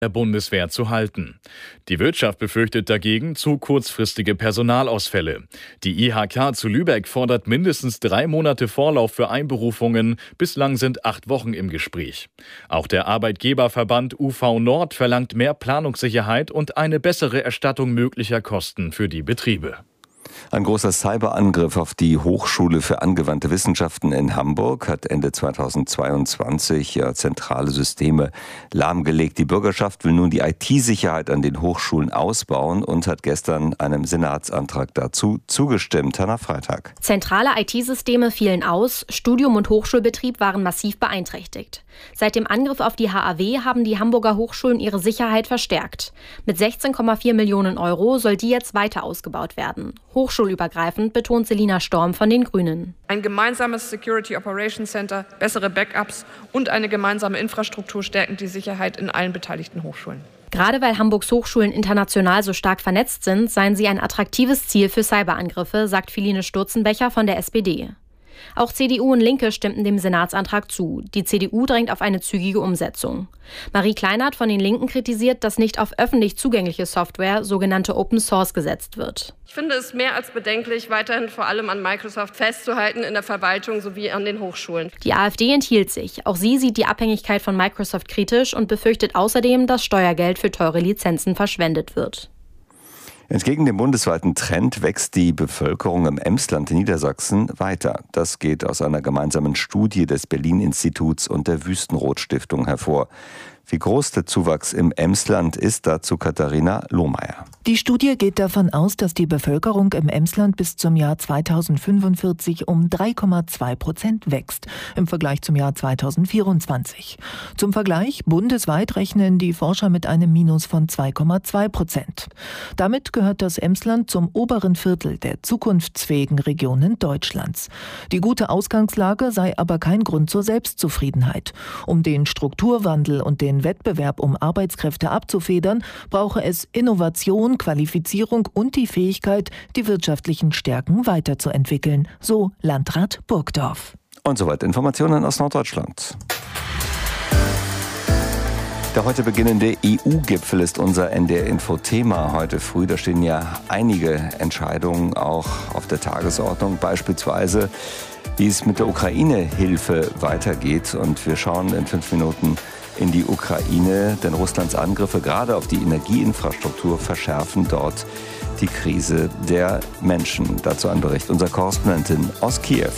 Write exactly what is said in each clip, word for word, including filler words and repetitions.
der Bundeswehr zu halten. Die Wirtschaft befürchtet dagegen zu kurzfristige Personalausfälle. Die I H K zu Lübeck fordert mindestens drei Monate Vorlauf für Einberufungen. Bislang sind acht Wochen im Gespräch. Auch der Arbeitgeberverband U V Nord verlangt mehr Planungssicherheit und eine bessere Erstattung möglicher Kosten für die Betriebe. Ein großer Cyberangriff auf die Hochschule für angewandte Wissenschaften in Hamburg hat Ende zweitausendzweiundzwanzig ja zentrale Systeme lahmgelegt. Die Bürgerschaft will nun die I T-Sicherheit an den Hochschulen ausbauen und hat gestern einem Senatsantrag dazu zugestimmt. Hanna Freitag. Zentrale I T-Systeme fielen aus, Studium und Hochschulbetrieb waren massiv beeinträchtigt. Seit dem Angriff auf die H A W haben die Hamburger Hochschulen ihre Sicherheit verstärkt. Mit sechzehn Komma vier Millionen Euro soll die jetzt weiter ausgebaut werden. Hochschulübergreifend betont Selina Storm von den Grünen. Ein gemeinsames Security Operations Center, bessere Backups und eine gemeinsame Infrastruktur stärken die Sicherheit in allen beteiligten Hochschulen. Gerade weil Hamburgs Hochschulen international so stark vernetzt sind, seien sie ein attraktives Ziel für Cyberangriffe, sagt Philine Sturzenbecher von der S P D. Auch C D U und Linke stimmten dem Senatsantrag zu. Die C D U drängt auf eine zügige Umsetzung. Marie Kleinert von den Linken kritisiert, dass nicht auf öffentlich zugängliche Software, sogenannte Open Source, gesetzt wird. Ich finde es mehr als bedenklich, weiterhin vor allem an Microsoft festzuhalten in der Verwaltung sowie an den Hochschulen. Die AfD enthielt sich. Auch sie sieht die Abhängigkeit von Microsoft kritisch und befürchtet außerdem, dass Steuergeld für teure Lizenzen verschwendet wird. Entgegen dem bundesweiten Trend wächst die Bevölkerung im Emsland in Niedersachsen weiter. Das geht aus einer gemeinsamen Studie des Berlin-Instituts und der Wüstenrot-Stiftung hervor. Wie groß der Zuwachs im Emsland ist, dazu Katharina Lohmeier. Die Studie geht davon aus, dass die Bevölkerung im Emsland bis zum Jahr zweitausendfünfundvierzig um drei Komma zwei Prozent wächst, im Vergleich zum Jahr zweitausendvierundzwanzig. Zum Vergleich, bundesweit rechnen die Forscher mit einem Minus von zwei Komma zwei Prozent. Damit gehört das Emsland zum oberen Viertel der zukunftsfähigen Regionen Deutschlands. Die gute Ausgangslage sei aber kein Grund zur Selbstzufriedenheit. Um den Strukturwandel und den Wettbewerb um Arbeitskräfte abzufedern, brauche es Innovation, Qualifizierung und die Fähigkeit, die wirtschaftlichen Stärken weiterzuentwickeln, so Landrat Burgdorf. Und soweit Informationen aus Norddeutschland. Der heute beginnende E U-Gipfel ist unser N D R-Info-Thema heute früh. Da stehen ja einige Entscheidungen auch auf der Tagesordnung, beispielsweise wie es mit der Ukraine-Hilfe weitergeht. Und wir schauen in fünf Minuten in die Ukraine, denn Russlands Angriffe gerade auf die Energieinfrastruktur verschärfen dort die Krise der Menschen. Dazu ein Bericht unserer Korrespondentin aus Kiew.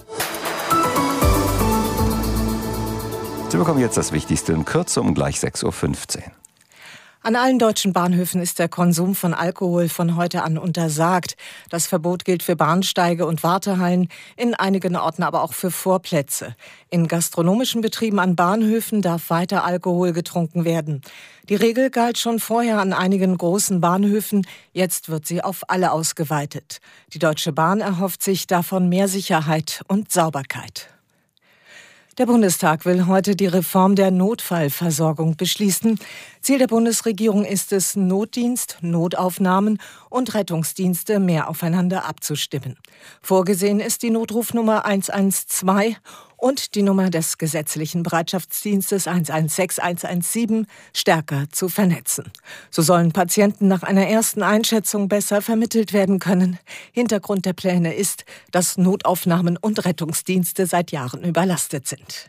Sie bekommen jetzt das Wichtigste in Kürze um gleich sechs Uhr fünfzehn. An allen deutschen Bahnhöfen ist der Konsum von Alkohol von heute an untersagt. Das Verbot gilt für Bahnsteige und Wartehallen, in einigen Orten aber auch für Vorplätze. In gastronomischen Betrieben an Bahnhöfen darf weiter Alkohol getrunken werden. Die Regel galt schon vorher an einigen großen Bahnhöfen, jetzt wird sie auf alle ausgeweitet. Die Deutsche Bahn erhofft sich davon mehr Sicherheit und Sauberkeit. Der Bundestag will heute die Reform der Notfallversorgung beschließen. Ziel der Bundesregierung ist es, Notdienst, Notaufnahmen und Rettungsdienste mehr aufeinander abzustimmen. Vorgesehen ist die Notrufnummer eins eins zwei und die Nummer des gesetzlichen Bereitschaftsdienstes eins eins sechs, eins eins sieben stärker zu vernetzen. So sollen Patienten nach einer ersten Einschätzung besser vermittelt werden können. Hintergrund der Pläne ist, dass Notaufnahmen und Rettungsdienste seit Jahren überlastet sind.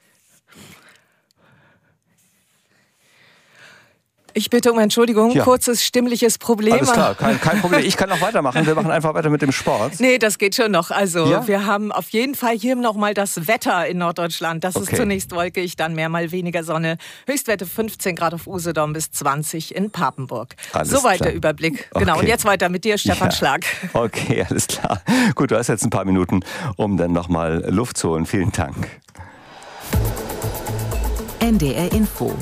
Ich bitte um Entschuldigung, ja. Kurzes stimmliches Problem. Alles klar, kein, kein Problem. Ich kann noch weitermachen. Wir machen einfach weiter mit dem Sport. Nee, das geht schon noch. Also ja? Wir haben auf jeden Fall hier noch mal das Wetter in Norddeutschland. Das okay. ist zunächst wolkig, dann mehr mal weniger Sonne. Höchstwerte fünfzehn Grad auf Usedom bis zwanzig in Papenburg. Alles Soweit klar. Der Überblick. Okay. Genau, und jetzt weiter mit dir, Stefan ja. Schlag. Okay, alles klar. Gut, du hast jetzt ein paar Minuten, um dann noch mal Luft zu holen. Vielen Dank. N D R Info.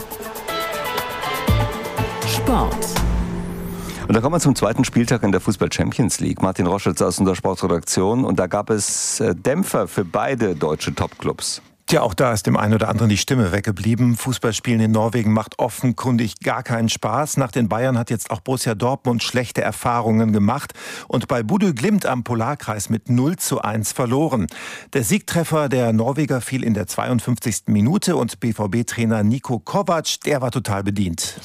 Sport. Und da kommen wir zum zweiten Spieltag in der Fußball-Champions League. Martin Roschitz aus unserer Sportredaktion. Und da gab es Dämpfer für beide deutsche Topclubs. Tja, auch da ist dem einen oder anderen die Stimme weggeblieben. Fußballspielen in Norwegen macht offenkundig gar keinen Spaß. Nach den Bayern hat jetzt auch Borussia Dortmund schlechte Erfahrungen gemacht und bei Bodø Glimt am Polarkreis mit null zu eins verloren. Der Siegtreffer der Norweger fiel in der zweiundfünfzigsten Minute und B V B-Trainer Niko Kovac, der war total bedient.